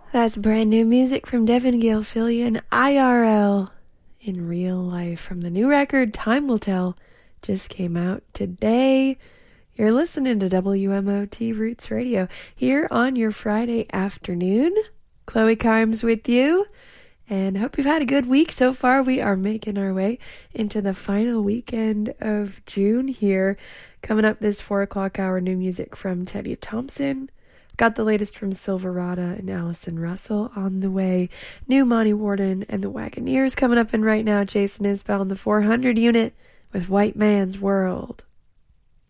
That's brand new music from Devin Gilfillian and IRL in real life from the new record Time Will Tell. Just came out today. You're listening to WMOT Roots Radio here on your Friday afternoon. Chloe Kimes with you, and hope you've had a good week so far. We are making our way into the final weekend of June here. Coming up this 4 o'clock hour, new music from Teddy Thompson. Got the latest from Silverado and Allison Russell on the way. New Monty Warden and the Wagoneers coming up, and right now Jason Isbell in the 400 unit with White Man's World.